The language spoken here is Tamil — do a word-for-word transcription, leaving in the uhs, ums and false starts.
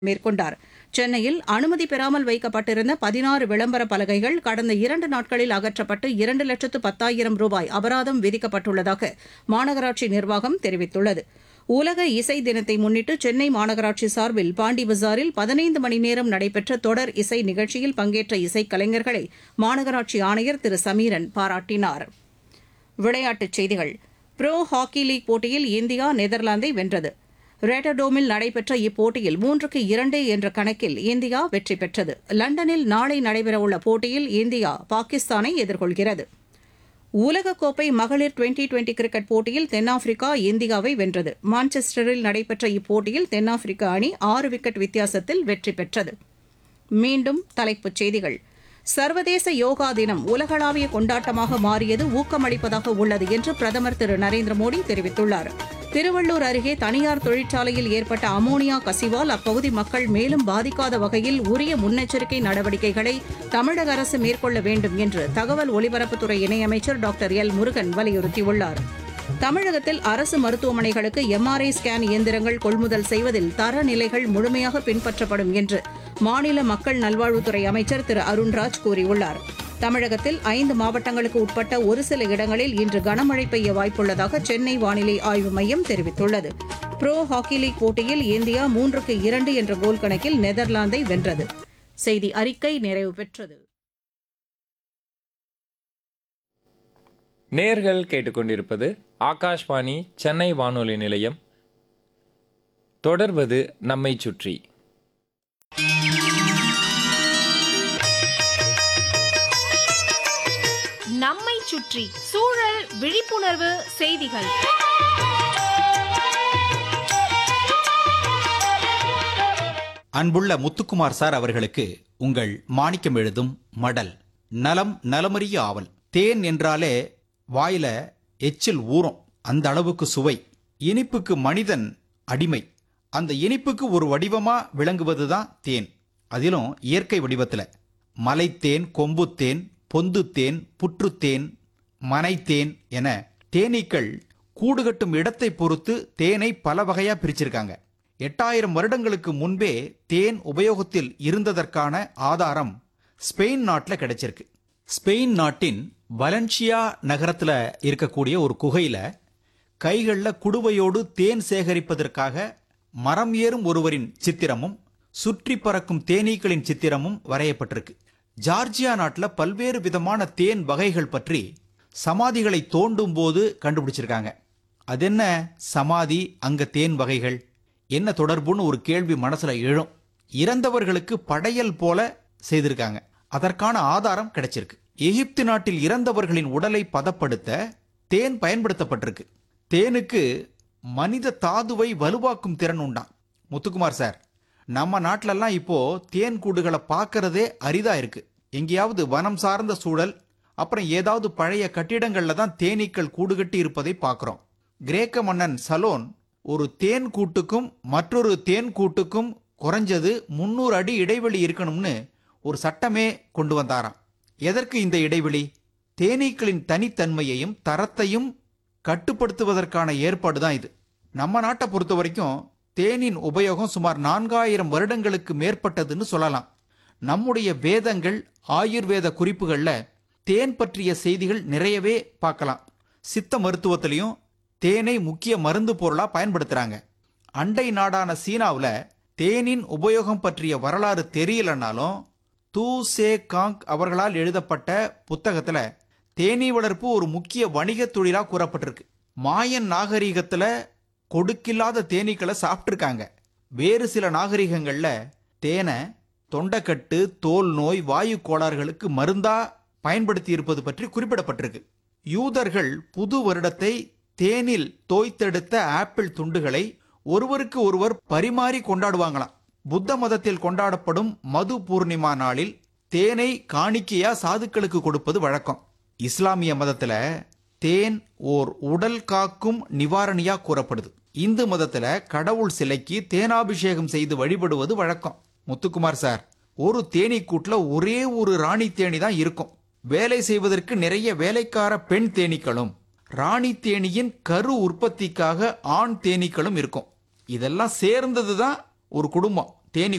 மேற்கொண்டார். சென்னையில் அனுமதி பெறாமல் வைக்கப்பட்டிருந்த பதினாறு விளம்பர பலகைகள் கடந்த இரண்டு நாட்களில் அகற்றப்பட்டு இரண்டு லட்சத்து பத்தாயிரம் ரூபாய் அபராதம் விதிக்கப்பட்டுள்ளதாக மாநகராட்சி நிர்வாகம் தெரிவித்துள்ளது. உலக இசை தினத்தை முன்னிட்டு சென்னை மாநகராட்சி சார்பில் பாண்டி பஜாரில் பதினைந்து மணி நேரம் நடைபெற்ற தொடர் இசை நிகழ்ச்சியில் பங்கேற்ற இசைக்கலைஞர்களை மாநகராட்சி ஆணையர் திரு சமீரன் பாராட்டினார். விளையாட்டுச் செய்திகள். புரோ ஹாக்கி லீக் போட்டியில் இந்தியா நெதர்லாந்தை வென்றது. ரேட்டர்டோமில் நடைபெற்ற இப்போட்டியில் மூன்றுக்கு இரண்டு என்ற கணக்கில் இந்தியா வெற்றி பெற்றது. லண்டனில் நாளை நடைபெறவுள்ள போட்டியில் இந்தியா பாகிஸ்தானை எதிர்கொள்கிறது. உலகக்கோப்பை மகளிர் டுவெண்டி டுவெண்டி கிரிக்கெட் போட்டியில் தென்னாப்பிரிக்கா இந்தியாவை வென்றது. மான்செஸ்டரில் நடைபெற்ற இப்போட்டியில் தென்னாப்பிரிக்க அணி ஆறு விக்கெட் வித்தியாசத்தில் வெற்றி பெற்றது. மீண்டும் தலைப்புச் செய்திகள். சர்வதேச யோகா தினம் உலகளாவிய கொண்டாட்டமாக மாறியது ஊக்கமளிப்பதாக உள்ளது என்று பிரதமர் திரு நரேந்திர மோடி தெரிவித்துள்ளார். திருவள்ளூர் அருகே தனியார் தொழிற்சாலையில் ஏற்பட்ட அமோனியா கசிவால் அப்பகுதி மக்கள் மேலும் பாதிக்காத வகையில் உரிய முன்னெச்சரிக்கை நடவடிக்கைகளை தமிழக அரசு மேற்கொள்ள வேண்டும் என்று தகவல் ஒலிபரப்புத்துறை இணையமைச்சர் டாக்டர் எல் முருகன் வலியுறுத்தியுள்ளார். தமிழகத்தில் அரசு மருத்துவமனைகளுக்கு எம்ஆர்ஐ ஸ்கேன் இயந்திரங்கள் கொள்முதல் செய்வதில் தரநிலைகள் முழுமையாக பின்பற்றப்படும் என்று மாநில மக்கள் நல்வாழ்வுத்துறை அமைச்சர் திரு அருண்ராஜ் கூறியுள்ளார். தமிழகத்தில் ஐந்து மாவட்டங்களுக்கு உட்பட்ட ஒரு சில இடங்களில் இன்று கனமழை பெய்ய வாய்ப்புள்ளதாக சென்னை வானிலை ஆய்வு மையம் தெரிவித்துள்ளது. புரோ ஹாக்கி லீக் போட்டியில் இந்தியா மூன்றுக்கு இரண்டு என்ற கோல் கணக்கில் நெதர்லாந்தை வென்றது. செய்தி அறிக்கை நிறைவு பெற்றது. நேர்கள் கேட்டுக்கொண்டிருப்பது ஆகாஷ்வாணி சென்னை வானொலி நிலையம். தொடர்வது நம்மை சுற்றி. நம்மை சுற்றி சூழல் விழிப்புணர்வு செய்திகள். அன்புள்ள முத்துக்குமார் சார் அவர்களுக்கு உங்கள் மாணிக்கம் எழுதும் மடல். நலம் நலமறிய ஆவல். தேன் என்றாலே வாயில எச்சில் ஊறும், அந்த அளவுக்கு சுவை. இனிப்புக்கு மனிதன் அடிமை. அந்த இனிப்புக்கு ஒரு வடிவமா விளங்குவதுதான் தேன். அதிலும் இயற்கை வடிவத்தில் மலைத்தேன், கொம்புத்தேன், பொந்துத்தேன், புற்றுத்தேன், மனைத்தேன் என தேனீக்கள் கூடுகட்டும் இடத்தை பொறுத்து தேனை பல வகையா பிரிச்சிருக்காங்க. எட்டாயிரம் வருடங்களுக்கு முன்பே தேன் உபயோகத்தில் இருந்ததற்கான ஆதாரம் ஸ்பெயின் நாட்டில் கிடைச்சிருக்கு. ஸ்பெயின் நாட்டின் வலன்சியா நகரத்தில் இருக்கக்கூடிய ஒரு குகையில கைகளில் குடுவையோடு தேன் சேகரிப்பதற்காக மரம் ஏறும் ஒருவரின் சித்திரமும் சுற்றி பறக்கும் தேனீக்களின் சித்திரமும் வரையப்பட்டிருக்கு. ஜார்ஜியா நாட்டில் பல்வேறு விதமான தேன் வகைகள் பற்றி சமாதிகளை தோண்டும் போது கண்டுபிடிச்சிருக்காங்க. அதென்ன சமாதி, அங்க தேன் வகைகள் என்ன தொடர்புன்னு ஒரு கேள்வி மனசுல எழும். இறந்தவர்களுக்கு படையல் போல செய்திருக்காங்க. அதற்கான ஆதாரம் கிடைச்சிருக்கு. எகிப்து நாட்டில் இறந்தவர்களின் உடலை பதப்படுத்த தேன் பயன்படுத்தப்பட்டிருக்கு. தேனுக்கு மனித தாதுவை வலுவாக்கும் திறன் உண்டாம். முத்துக்குமார் சார், நம்ம நாட்டிலெல்லாம் இப்போ தேன் கூடுகளை பார்க்கறதே அரிதா இருக்கு. எங்கேயாவது வனம் சார்ந்த சூழல், அப்புறம் ஏதாவது பழைய கட்டிடங்கள்ல தான் தேனீக்கள் கூடுகட்டி இருப்பதை பார்க்கிறோம். கிரேக்க மன்னன் சலோன் ஒரு தேன் கூட்டுக்கும் மற்றொரு தேன் கூட்டுக்கும் குறைஞ்சது முன்னூறு அடி இடைவெளி இருக்கணும்னு ஒரு சட்டமே கொண்டு வந்தாராம். எதற்கு இந்த இடைவெளி? தேனீக்களின் தனித்தன்மையையும் தரத்தையும் கட்டுப்படுத்துவதற்கான ஏற்பாடு தான் இது. நம்ம நாட்டை பொறுத்த வரைக்கும் தேனின் உபயோகம் சுமார் நான்காயிரம் வருடங்களுக்கு மேற்பட்டதுன்னு சொல்லலாம். நம்முடைய வேதங்கள், ஆயுர்வேத குறிப்புகள்ல தேன் பற்றிய செய்திகள் நிறையவே பார்க்கலாம். சித்த மருத்துவத்திலையும் தேனை முக்கிய மருந்து பொருளா பயன்படுத்துறாங்க. அண்டை நாடான சீனாவில் தேனின் உபயோகம் பற்றிய வரலாறு தெரியலனாலும் தூ சே காங் அவர்களால் எழுதப்பட்ட புத்தகத்துல தேனீ வளர்ப்பு ஒரு முக்கிய வணிக தொழிலா கூறப்பட்டிருக்கு. மாயன் நாகரீகத்துல கொடுக்கில்லாத தேனீக்களை சாப்பிட்டிருக்காங்க. வேறு சில நாகரிகங்கள்ல தேனை தொண்டைக்கட்டு, தோல் நோய், வாயு கோளாறுகளுக்கு மருந்தா பயன்படுத்தி இருப்பது பற்றி குறிப்பிடப்பட்டிருக்கு. யூதர்கள் புது வருடத்தை தேனில் தோய்த்தெடுத்த ஆப்பிள் துண்டுகளை ஒருவருக்கு ஒருவர் பரிமாறி கொண்டாடுவாங்களாம். புத்த மதத்தில் கொண்டாடப்படும் மது பூர்ணிமா நாளில் தேனை காணிக்கையா சாதுக்களுக்கு கொடுப்பது வழக்கம். இஸ்லாமிய மதத்துல தேன் ஓர் உடல் காக்கும் நிவாரணியா கூறப்படுது. இந்து மதத்துல கடவுள் சிலைக்கு தேனாபிஷேகம் செய்து வழிபடுவது வழக்கம். முத்துக்குமார் சார், ஒரு தேனீ கூட்டுல ஒரே ஒரு ராணி தேனி தான் இருக்கும். வேலை செய்வதற்கு நிறைய வேலைக்கார பெண் தேனீக்களும் ராணி தேனியின் கரு உற்பத்திக்காக ஆண் தேனீக்களும் இருக்கும். இதெல்லாம் சேர்ந்தது தான் ஒரு குடும்பம்.